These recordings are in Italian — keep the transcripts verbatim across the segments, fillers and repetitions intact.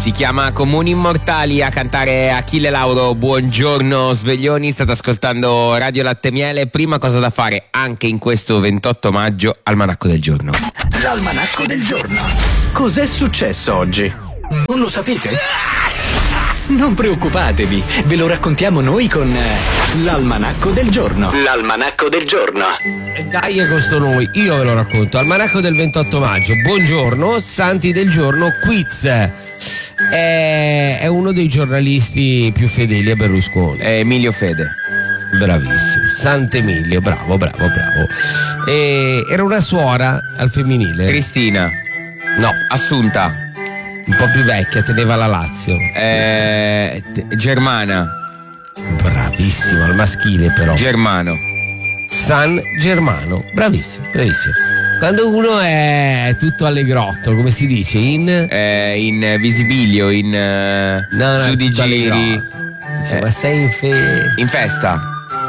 Si chiama Comuni Immortali, a cantare Achille Lauro. Buongiorno sveglioni, state ascoltando Radio Latte Miele. Prima cosa da fare anche in questo ventotto maggio, almanacco del giorno. L'almanacco del giorno. Cos'è successo oggi? Non lo sapete? Non preoccupatevi, ve lo raccontiamo noi con l'almanacco del giorno. L'almanacco del giorno. E dai, è questo noi, io ve lo racconto. Almanacco del ventotto maggio. Buongiorno, santi del giorno, quiz. È, è uno dei giornalisti più fedeli a Berlusconi. È Emilio Fede. Bravissimo, Sant'Emilio, bravo, bravo, bravo. E era una suora al femminile. Cristina. No, Assunta. un po' più vecchia, teneva la Lazio. Eh, t- Germana. Bravissimo, al maschile però. Germano. San Germano, bravissimo, bravissimo. Quando uno è tutto allegrotto, come si dice? In Eh, in visibilio, in eh, no, no, su di tutto giri. allegrotto. Dice, Eh. ma sei in fe... In festa.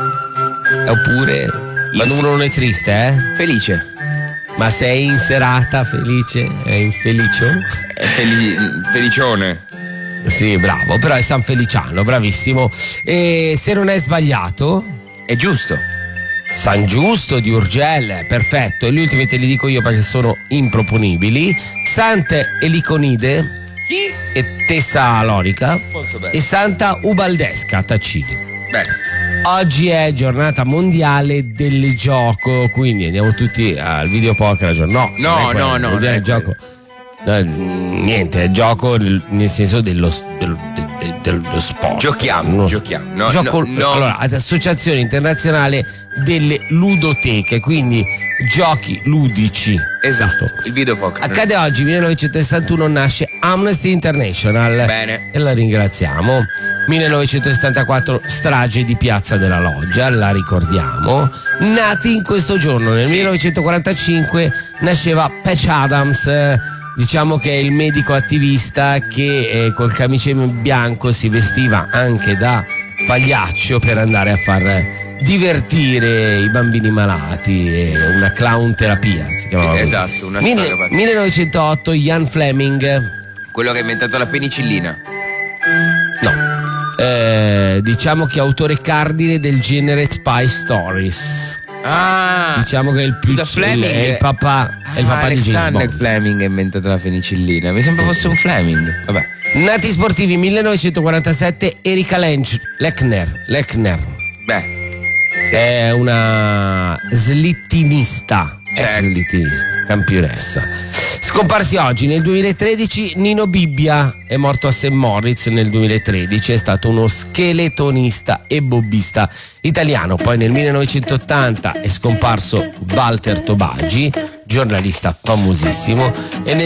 Oppure quando uno non è triste, eh? Felice. Ma sei in serata felice? È infelicio? È feli- felicione. Sì, bravo, però è San Feliciano, bravissimo. E se non è sbagliato, È giusto. San Giusto di Urgell, perfetto. E gli ultimi te li dico io perché sono improponibili. Sante Eliconide Chi? e Tessalorica Molto bene. e Santa Ubaldesca a Tacini. Bene. Oggi è giornata mondiale del gioco, quindi andiamo tutti al videopoker. No, No, non è quello, no, no, mondiale non è del gioco. No, niente, è gioco nel senso dello, dello, de- dello sport. Giochiamo, No, giochiamo. No, gioco, no, no. Allora, Associazione Internazionale delle Ludoteche, quindi giochi ludici. Esatto. Giusto. Il videopoker. Accade oggi, millenovecentosessantuno, nasce Amnesty International. Bene. E la ringraziamo. millenovecentosettantaquattro, strage di Piazza della Loggia, la ricordiamo. Nati in questo giorno, nel Sì. millenovecentoquarantacinque, nasceva Patch Adams. eh, Diciamo che è il medico attivista che eh, col camice bianco si vestiva anche da pagliaccio per andare a far divertire i bambini malati. eh, Una clown terapia si chiamava. così. Esatto, una Mille- storia pazzesca. millenovecentootto, Ian Fleming. Quello che ha inventato la penicillina. No, eh, diciamo che è autore cardine del genere Spy Stories. Ah! Diciamo che è il più Da Fleming. è il papà, è il Ah, papà di James Alexander Bond. Fleming ha inventato la penicillina. Mi sembra fosse un Fleming. Vabbè. Nati sportivi, millenovecentoquarantasette, Erika Lench, Lechner, Lechner Beh, è una slittinista, Certo. ex slittinista, campionessa. Scomparsi oggi nel duemilatredici Nino Bibbia, è morto a Saint Moritz nel duemilatredici, è stato uno skeletonista e bobbista italiano. Poi nel millenovecentottanta è scomparso Walter Tobagi, giornalista famosissimo, e nel